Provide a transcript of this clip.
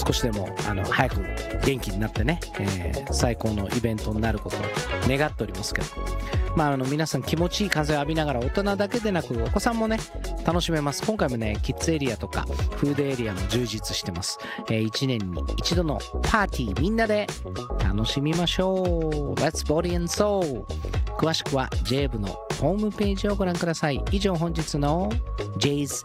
少しでも早く元気になってね、最高のイベントになることを願っておりますけど、皆さん気持ちいい風を浴びながら、大人だけでなくお子さんもね楽しめます。今回もねキッズエリアとかフードエリアも充実してます。1年に一度のパーティー、みんなで楽しみましょう。 Let's Body and Soul。 詳しくは J 部のホームページをご覧ください。以上本日の J's